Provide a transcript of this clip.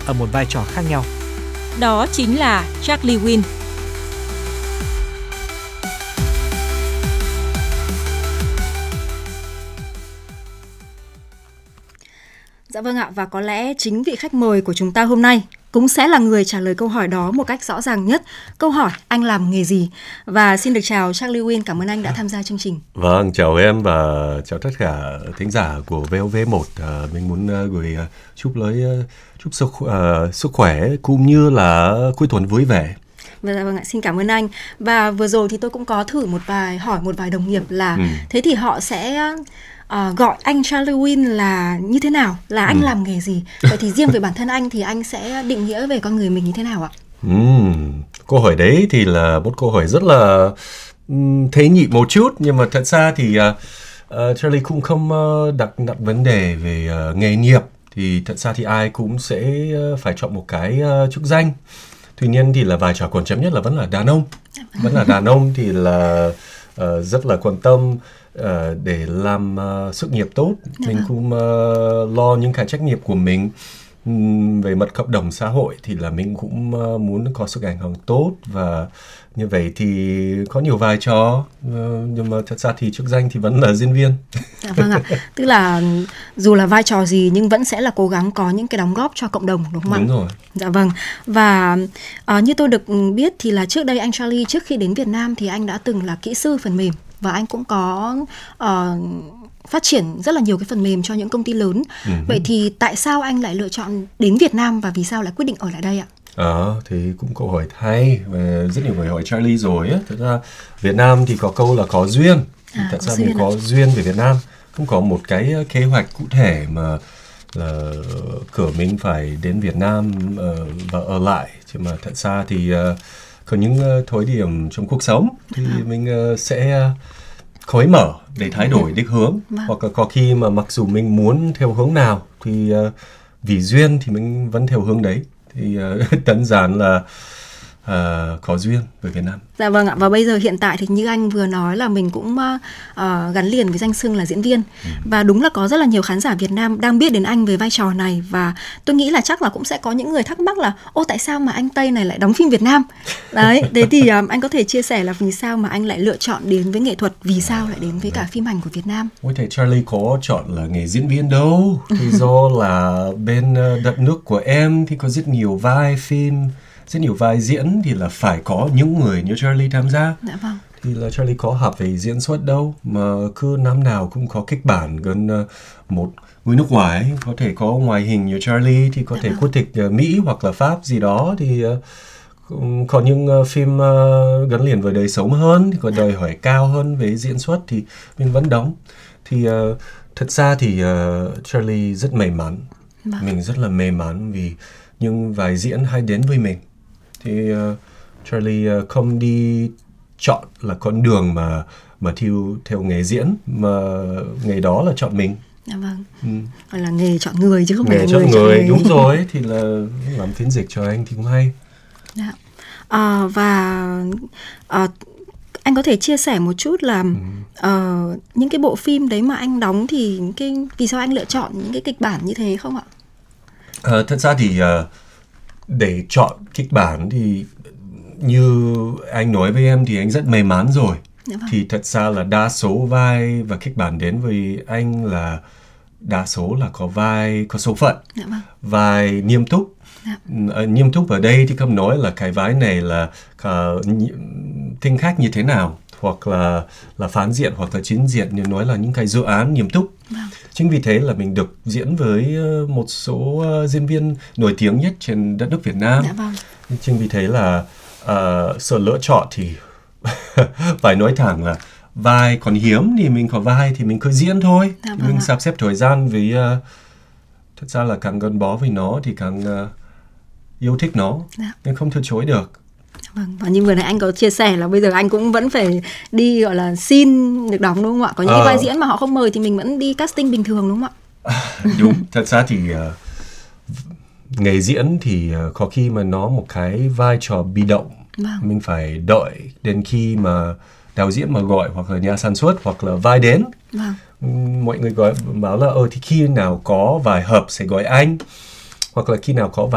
ở một vai trò khác nhau. Đó chính là Charlie Win. Dạ vâng ạ, và có lẽ chính vị khách mời của chúng ta hôm nay cũng sẽ là người trả lời câu hỏi đó một cách rõ ràng nhất. Câu hỏi anh làm nghề gì? Và xin được chào Charlie Win, cảm ơn anh đã tham gia chương trình. Vâng, chào em và chào tất cả thính giả của VOV1. Mình muốn gửi chúc sức khỏe cũng như là cuối tuần vui vẻ. Vâng ạ, xin cảm ơn anh. Và vừa rồi thì tôi cũng có thử hỏi một vài đồng nghiệp là thế thì họ sẽ gọi anh Charlie Win là như thế nào, là anh làm nghề gì. Vậy thì riêng về bản thân anh thì anh sẽ định nghĩa về con người mình như thế nào ạ? Câu hỏi đấy thì là một câu hỏi rất là tế nhị một chút, nhưng mà thật ra thì Charlie cũng không đặt vấn đề về nghề nghiệp. Thì thật ra thì ai cũng sẽ phải chọn một cái chức danh. Tuy nhiên thì là vai trò quan trọng nhất là vẫn là đàn ông. Vẫn là đàn ông thì là rất là quan tâm để làm sự nghiệp tốt. Mình cũng lo những cái trách nhiệm của mình về mặt cộng đồng xã hội, thì là mình cũng muốn có sức ảnh hưởng tốt. Và như vậy thì có nhiều vai trò, nhưng mà thật ra thì chức danh thì vẫn là diễn viên. Dạ vâng ạ, tức là dù là vai trò gì nhưng vẫn sẽ là cố gắng có những cái đóng góp cho cộng đồng, đúng không ạ? Đúng rồi. Dạ vâng. Và như tôi được biết thì là trước đây anh Charlie, trước khi đến Việt Nam thì anh đã từng là kỹ sư phần mềm. Và anh cũng có phát triển rất là nhiều cái phần mềm cho những công ty lớn. Vậy thì tại sao anh lại lựa chọn đến Việt Nam và vì sao lại quyết định ở lại đây ạ? Thì cũng câu hỏi hay, rất nhiều người hỏi Charlie rồi á. Thật ra Việt Nam thì có câu là có duyên. Thật ra mình có duyên về Việt Nam, không có một cái kế hoạch cụ thể mà là cửa mình phải đến Việt Nam và ở lại. Chứ mà thật ra thì có những thời điểm trong cuộc sống thì mình sẽ khéo mở để thay đổi đích hướng. Hoặc là có khi mà mặc dù mình muốn theo hướng nào thì vì duyên thì mình vẫn theo hướng đấy. Thì đơn giản là có duyên với Việt Nam. Dạ vâng ạ, và bây giờ hiện tại thì như anh vừa nói là mình cũng gắn liền với danh xưng là diễn viên. Và đúng là có rất là nhiều khán giả Việt Nam đang biết đến anh về vai trò này. Và tôi nghĩ là chắc là cũng sẽ có những người thắc mắc là tại sao mà anh Tây này lại đóng phim Việt Nam? Đấy, thế thì anh có thể chia sẻ là vì sao mà anh lại lựa chọn đến với nghệ thuật, vì sao lại đến với cả phim ảnh của Việt Nam? Ôi thầy Charlie có chọn là nghề diễn viên đâu. Thì do là bên đất nước của em thì có rất nhiều vai phim, rất nhiều vai diễn thì là phải có những người như Charlie tham gia. Dạ vâng. Thì là Charlie có học về diễn xuất đâu, mà cứ năm nào cũng có kịch bản gần một người nước ngoài, có thể có ngoại hình như Charlie thì có thể quốc tịch Mỹ hoặc là Pháp gì đó. Thì có những phim gắn liền với đời sống hơn, có đòi hỏi cao hơn về diễn xuất thì mình vẫn đóng. Thì thật ra thì Charlie rất may mắn. Mình rất là may mắn vì những vai diễn hay đến với mình. Thì Charlie không đi chọn là con đường mà theo nghề diễn, mà nghề đó là chọn mình. Dạ vâng. Gọi là nghề chọn người chứ không phải là nghề chọn người. Đúng rồi, thì là làm phiên dịch cho anh thì cũng hay. Dạ. Và anh có thể chia sẻ một chút là những cái bộ phim đấy mà anh đóng thì vì sao anh lựa chọn những cái kịch bản như thế không ạ? Thật ra thì để chọn kịch bản thì như anh nói với em thì anh rất may mắn rồi. Thì thật ra là đa số vai và kịch bản đến với anh là đa số là có vai có số phận. Vai nghiêm túc. Nghiêm túc ở đây thì không nói là cái vai này là tính khách như thế nào, hoặc là phản diện hoặc là chính diện, nhưng nói là những cái dự án nghiêm túc. Chính vì thế là mình được diễn với một số diễn viên nổi tiếng nhất trên đất nước Việt Nam. Chính vì thế là sự lựa chọn thì phải nói thẳng là vai còn hiếm thì mình có vai thì mình cứ diễn thôi. Mình sắp xếp thời gian vì thật ra là càng gắn bó với nó thì càng yêu thích nó, nên không từ chối được. Vâng, và như vừa nãy anh có chia sẻ là bây giờ anh cũng vẫn phải đi gọi là xin được đóng, đúng không ạ? Có những cái vai diễn mà họ không mời thì mình vẫn đi casting bình thường, đúng không ạ? Đúng, thật ra thì nghề diễn thì có khi mà nó một cái vai trò bị động. Mình phải đợi đến khi mà đạo diễn mà gọi, hoặc là nhà sản xuất, hoặc là vai đến. Mọi người bảo là thì khi nào có vai hợp sẽ gọi anh, hoặc là khi nào có vai